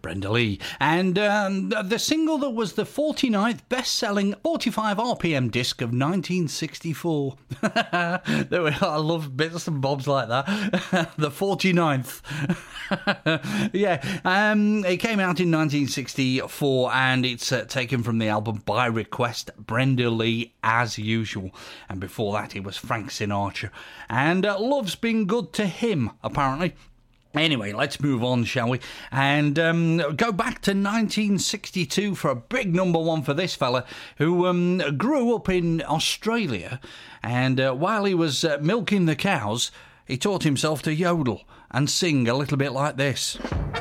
Brenda Lee. And the single that was the 49th best-selling 45 RPM disc of 1964. I love bits and bobs like that. The 49th. Yeah, it came out in 1964, and it's taken from the album By Request, Brenda Lee, As Usual. And before that, it was Frank Sinatra. And Love's Been Good to Him, apparently. Anyway, let's move on, shall we? And go back to 1962 for a big number one for this fella who grew up in Australia. And while he was milking the cows, he taught himself to yodel and sing a little bit like this.